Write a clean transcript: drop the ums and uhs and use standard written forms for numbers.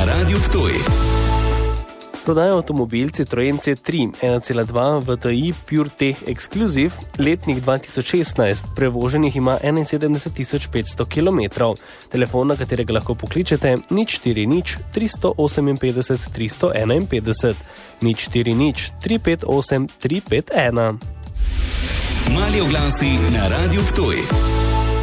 Radiu Ptuj. Prodaja avtomobil Citroen C3 1.2 VTI PureTech Exclusive, letnik 2016, prevoženih ima 71.500 km. Telefon, na katerega lahko pokličete, 040 358 351, 040 358 351. Mali oglasi na Radiu Ptuj.